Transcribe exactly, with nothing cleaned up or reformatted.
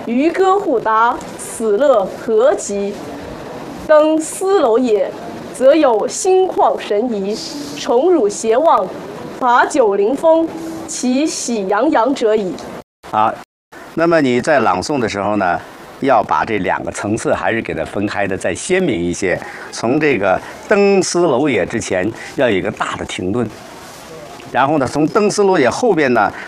渔歌互答，此乐何极！登斯楼也，则有心旷神怡，宠辱偕忘，把酒临风，其喜洋洋者矣。 好，那么你在朗诵的时候呢，要把这两个层次还是给它分开的再鲜明一些。从这个登斯楼也之前，要有一个大的停顿。然后呢，从登斯楼也后边呢，